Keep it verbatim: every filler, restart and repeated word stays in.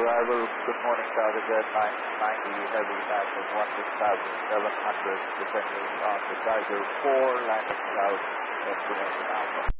arrival. Good morning, Target nine ninety heavy back of one six thousand seven hundred, descending on the Tiger four, landing south, destination Alpha.